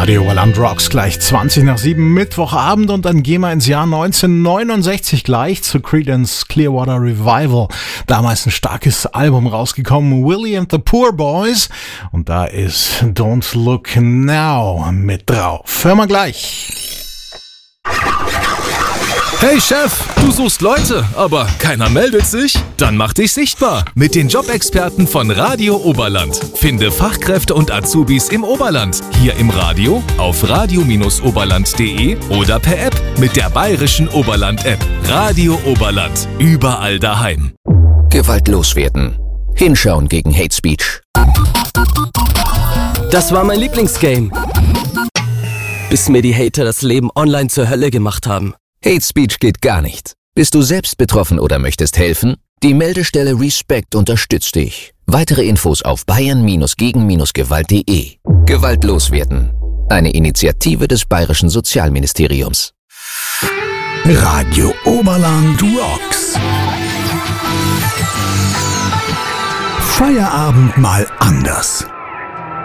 Radio Oberland Rocks gleich 20 nach 7 Mittwochabend und dann gehen wir ins Jahr 1969 gleich zu Creedence Clearwater Revival. Damals ein starkes Album rausgekommen, Willie and the Poor Boys, und da ist Don't Look Now mit drauf. Hören wir gleich. Hey Chef, du suchst Leute, aber keiner meldet sich? Dann mach dich sichtbar mit den Jobexperten von Radio Oberland. Finde Fachkräfte und Azubis im Oberland, hier im Radio, auf radio-oberland.de oder per App mit der bayerischen Oberland-App. Radio Oberland, überall daheim. Gewaltlos werden. Hinschauen gegen Hate Speech. Das war mein Lieblingsgame. Bis mir die Hater das Leben online zur Hölle gemacht haben. Hate Speech geht gar nicht. Bist du selbst betroffen oder möchtest helfen? Die Meldestelle Respect unterstützt dich. Weitere Infos auf bayern-gegen-gewalt.de. Gewaltlos werden. Eine Initiative des Bayerischen Sozialministeriums. Radio Oberland Rocks. Feierabend mal anders.